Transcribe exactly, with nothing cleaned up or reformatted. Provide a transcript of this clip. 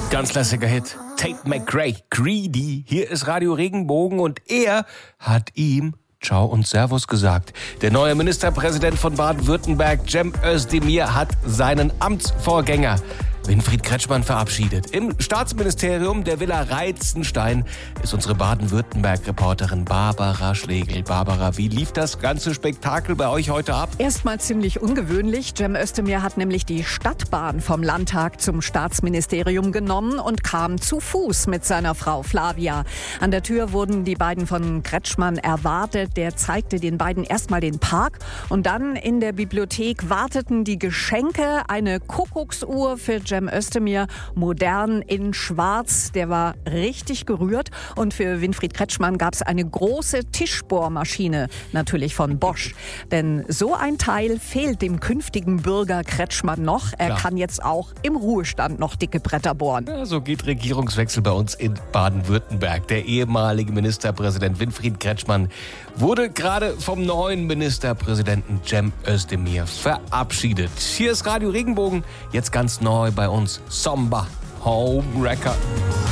Ganz klassischer Hit. Tate McRae, Greedy. Hier ist Radio Regenbogen und er hat ihm Ciao und Servus gesagt. Der neue Ministerpräsident von Baden-Württemberg, Cem Özdemir, hat seinen Amtsvorgänger Winfried Kretschmann verabschiedet. Im Staatsministerium der Villa Reitzenstein ist unsere Baden-Württemberg-Reporterin Barbara Schlegel. Barbara, wie lief das ganze Spektakel bei euch heute ab? Erstmal ziemlich ungewöhnlich. Cem Özdemir hat nämlich die Stadtbahn vom Landtag zum Staatsministerium genommen und kam zu Fuß mit seiner Frau Flavia. An der Tür wurden die beiden von Kretschmann erwartet. Der zeigte den beiden erstmal den Park und dann in der Bibliothek warteten die Geschenke. Eine Kuckucksuhr für Cem Özdemir, modern in schwarz. Der war richtig gerührt. Und für Winfried Kretschmann gab es eine große Tischbohrmaschine, natürlich von Bosch. Denn so ein Teil fehlt dem künftigen Bürger Kretschmann noch. Er Klar. kann jetzt auch im Ruhestand noch dicke Bretter bohren. Ja, so geht Regierungswechsel bei uns in Baden-Württemberg. Der ehemalige Ministerpräsident Winfried Kretschmann wurde gerade vom neuen Ministerpräsidenten Cem Özdemir verabschiedet. Hier ist Radio Regenbogen, jetzt ganz neu bei uns. Samba Homewrecker.